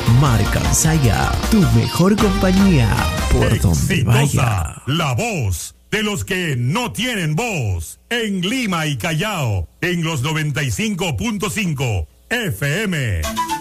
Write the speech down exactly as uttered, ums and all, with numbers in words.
Marca Saya, tu mejor compañía por donde vaya. La voz de los que no tienen voz en Lima y Callao en los noventa y cinco punto cinco F M.